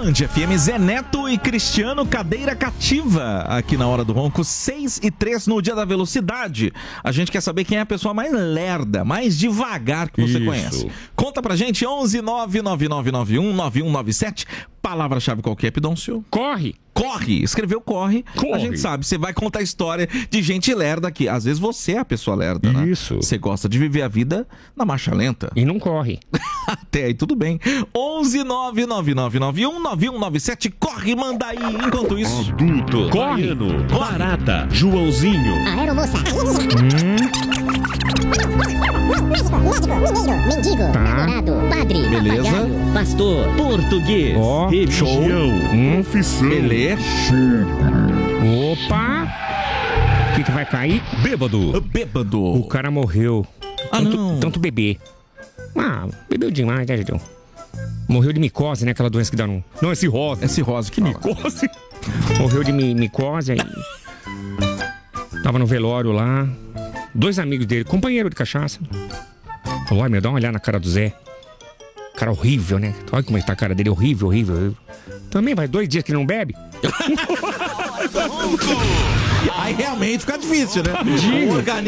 Band FM, Zé Neto e Cristiano, cadeira cativa. Aqui na Hora do Ronco, 6:03 no Dia da Velocidade. A gente quer saber quem é a pessoa mais lerda, mais devagar que você conhece. Conta pra gente, 11 99991 9197. Palavra-chave qualquer, Pidoncio. Corre. Corre, escreveu corre. A gente sabe, você vai contar a história de gente lerda aqui. Às vezes você é a pessoa lerda, né? Isso. Você gosta de viver a vida na marcha lenta. E não corre. Até aí tudo bem. 11 99991 9197. Corre, manda aí. Enquanto isso, Adulto, Corre. Baiano, Barata, Joãozinho. Aeromoça. Médico, mineiro, mendigo, namorado, padre, beleza. papagaio. Pastor, português, Ó, religião, profissão, Belê. Opa! O que vai cair? bêbado, Bêbado. O cara morreu. Ah, não. Tanto bebê. Bebeu demais, né, Jadão? Morreu de micose, né? Aquela doença que dá no... Não, esse rosa. Esse rosa que fala. Micose. Morreu de micose aí. Tava no velório lá. 2 amigos dele, companheiro de cachaça. Falou, ai meu, dá uma olhada na cara do Zé. Cara horrível, né? Olha como é que tá a cara dele, horrível. Também vai 2 dias que não bebe? Aí realmente fica difícil, né? Digo.